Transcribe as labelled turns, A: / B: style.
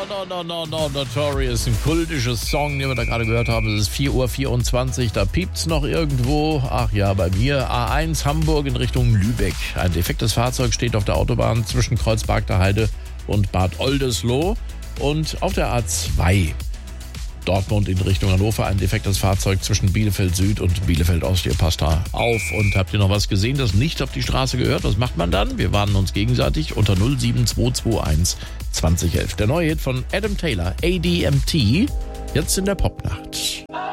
A: No, Notorious, ein kultisches Song, den wir da gerade gehört haben. Es ist 4:24 Uhr, da piept's noch irgendwo. Ach ja, bei mir A1 Hamburg in Richtung Lübeck. Ein defektes Fahrzeug steht auf der Autobahn zwischen Kreuzberg der Heide und Bad Oldesloe. Und auf der A2 Dortmund in Richtung Hannover ein defektes Fahrzeug zwischen Bielefeld Süd und Bielefeld Ost. Ihr passt da auf. Und habt ihr noch was gesehen, das nicht auf die Straße gehört? Was macht man dann? Wir warnen uns gegenseitig unter 07221 2011. Der neue Hit von Adam Taylor, ADMT, jetzt in der Popnacht.